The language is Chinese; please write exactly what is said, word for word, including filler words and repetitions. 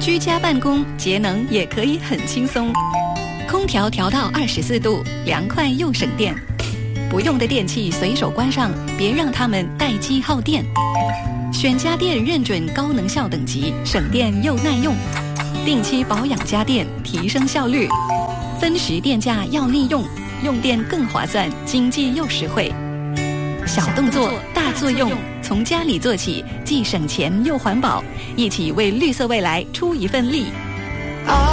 居家办公节能也可以很轻松，空调调到二十四度，凉快又省电。不用的电器随手关上，别让它们待机耗电。选家电认准高能效等级，省电又耐用。定期保养家电，提升效率。分时电价要利用，用电更划算，经济又实惠。小动作大作用，从家里做起，既省钱又环保，一起为绿色未来出一份力。